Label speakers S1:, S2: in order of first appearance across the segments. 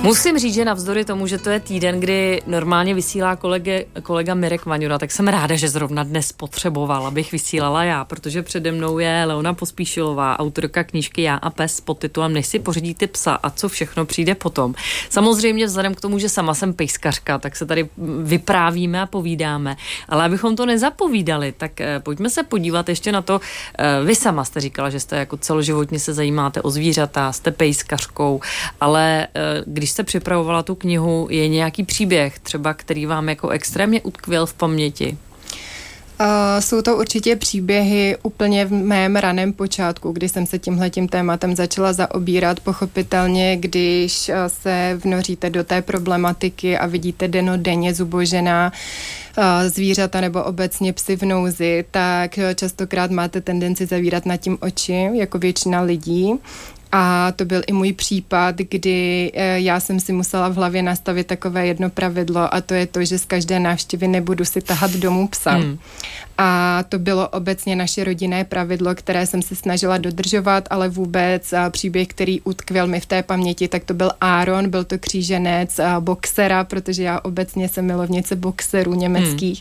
S1: Musím říct, že navzdory tomu, že to je týden, kdy normálně vysílá kolega Mirek Vaňura, tak jsem ráda, že zrovna dnes potřeboval, abych vysílala já, protože přede mnou je Leona Pospíšilová, autorka knížky Já a pes s podtitulem Než si pořídíte psa a co všechno přijde potom. Samozřejmě vzhledem k tomu, že sama jsem pejskařka, tak se tady vyprávíme a povídáme, ale abychom to nezapovídali, tak pojďme se podívat ještě na to. Vy sama jste říkala, že jste jako celoživotně se zajímáte o zvířata, jste pejskařkou, ale když jste připravovala tu knihu, je nějaký příběh třeba, který vám jako extrémně utkvěl v paměti?
S2: Jsou to určitě příběhy úplně v mém raném počátku, kdy jsem se tímhletím tématem začala zaobírat. Pochopitelně, když se vnoříte do té problematiky a vidíte dennodenně zubožená zvířata nebo obecně psy v nouzi, tak častokrát máte tendenci zavírat nad tím oči, jako většina lidí. A to byl i můj případ, kdy já jsem si musela v hlavě nastavit takové jedno pravidlo a to je to, že z každé návštěvy nebudu si tahat domů psa. A to bylo obecně naše rodinné pravidlo, které jsem se snažila dodržovat, ale vůbec příběh, který utkvěl mi v té paměti, tak to byl Aaron, byl to kříženec boxera, protože já obecně jsem milovnice boxerů německých.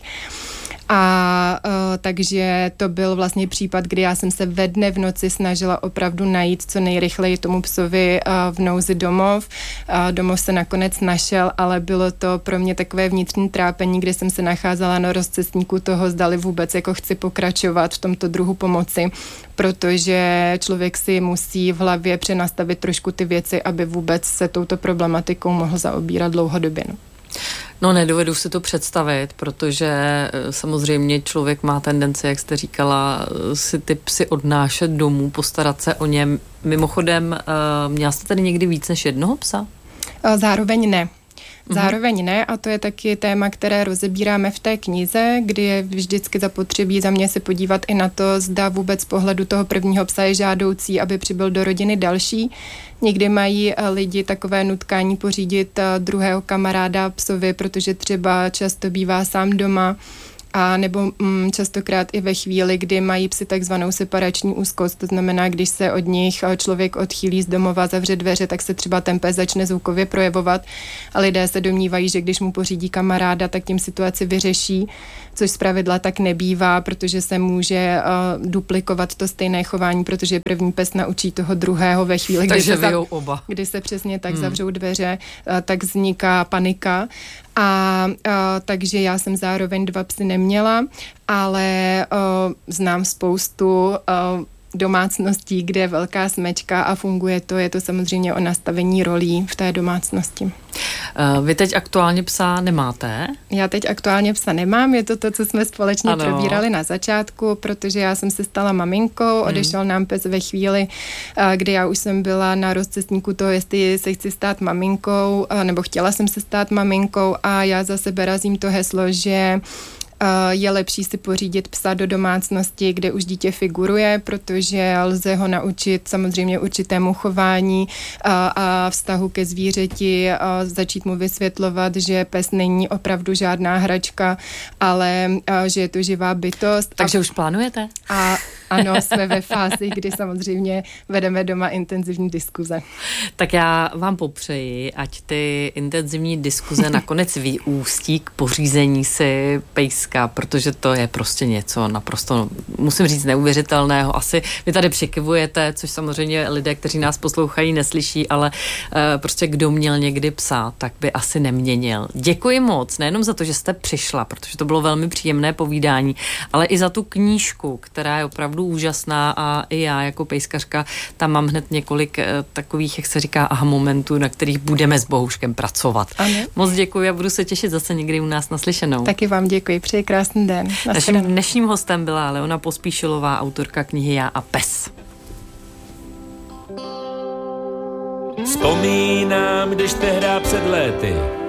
S2: Takže to byl vlastně případ, kdy já jsem se ve dne v noci snažila opravdu najít co nejrychleji tomu psovi v nouzi domov. Domov se nakonec našel, ale bylo to pro mě takové vnitřní trápení, kde jsem se nacházela na rozcestníku toho, zdali vůbec jako chci pokračovat v tomto druhu pomoci, protože člověk si musí v hlavě přenastavit trošku ty věci, aby vůbec se touto problematikou mohl zaobírat dlouhodobě.
S1: No, nedovedu si to představit, protože samozřejmě člověk má tendenci, jak jste říkala, si ty psy odnášet domů, postarat se o ně. Mimochodem, měla jste tady někdy víc než jednoho psa?
S2: Zároveň ne. Zároveň ne, a to je taky téma, které rozebíráme v té knize, kdy je vždycky zapotřebí za mě se podívat i na to, zda vůbec z pohledu toho prvního psa je žádoucí, aby přibyl do rodiny další. Někdy mají lidi takové nutkání pořídit druhého kamaráda psovi, protože třeba často bývá sám doma, a nebo častokrát i ve chvíli, kdy mají psi takzvanou separační úzkost, to znamená, když se od nich člověk odchýlí z domova, zavře dveře, tak se třeba ten pes začne zvukově projevovat a lidé se domnívají, že když mu pořídí kamaráda, tak tím situaci vyřeší, což zpravidla tak nebývá, protože se může duplikovat to stejné chování, protože první pes naučí toho druhého ve chvíli, kdy se přesně tak zavřou dveře, tak vzniká panika. Takže já jsem zároveň 2 psy neměla, ale znám spoustu domácností, kde je velká smečka a funguje to, je to samozřejmě o nastavení rolí v té domácnosti.
S1: Vy teď aktuálně psa nemáte?
S2: Já teď aktuálně psa nemám, je to to, co jsme společně probírali na začátku, protože já jsem se stala maminkou, odešel nám pes ve chvíli, kdy já už jsem byla na rozcestníku toho, jestli se chci stát maminkou, nebo chtěla jsem se stát maminkou a já za sebe razím to heslo, že je lepší si pořídit psa do domácnosti, kde už dítě figuruje, protože lze ho naučit samozřejmě určitému chování a vztahu ke zvířeti, začít mu vysvětlovat, že pes není opravdu žádná hračka, ale že je to živá bytost.
S1: Takže už plánujete?
S2: Ano, jsme ve fázi, kdy samozřejmě vedeme doma intenzivní diskuze.
S1: Tak já vám popřeji, ať ty intenzivní diskuze nakonec vyústí k pořízení si pejska, protože to je prostě něco naprosto, musím říct, neuvěřitelného. Asi vy tady přikivujete, což samozřejmě lidé, kteří nás poslouchají, neslyší, ale prostě kdo měl někdy psa, tak by asi neměnil. Děkuji moc, nejenom za to, že jste přišla, protože to bylo velmi příjemné povídání, ale i za tu knížku, která je opravdu úžasná a i já jako pejskařka tam mám hned několik takových, jak se říká, aha momentů, na kterých budeme s Bohouškem pracovat. Ano. Moc děkuji a budu se těšit zase někdy u nás naslyšenou.
S2: Taky vám děkuji, přeji krásný den.
S1: Naším dnešním hostem byla Leona Pospíšilová, autorka knihy Já a pes.
S3: Vzpomínám, když tehdy před léty